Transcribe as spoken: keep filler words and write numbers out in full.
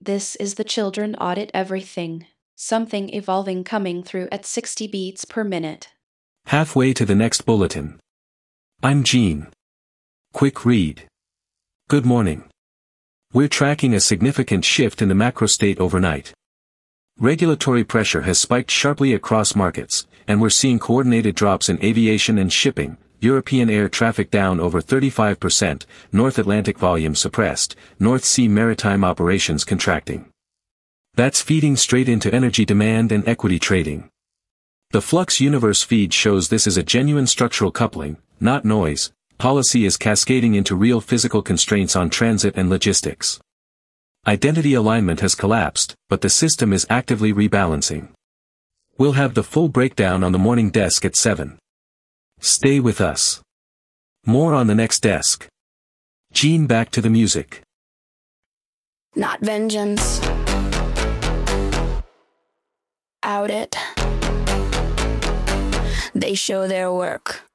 This is the Children Audit Everything. Something evolving coming through at sixty beats per minute. Halfway to the next bulletin. I'm Gene. Quick read. Good morning. We're tracking a significant shift in the macro state overnight. Regulatory pressure has spiked sharply across markets, and we're seeing coordinated drops in aviation and shipping. European air traffic down over thirty-five percent, North Atlantic volume suppressed, North Sea maritime operations contracting. That's feeding straight into energy demand and equity trading. The Flux Universe feed shows this is a genuine structural coupling, not noise. Policy is cascading into real physical constraints on transit and logistics. Identity alignment has collapsed, but the system is actively rebalancing. We'll have the full breakdown on the morning desk at seven. Stay with us. More on the next desk. Gene, back to the music. Not vengeance. Out it. They show their work.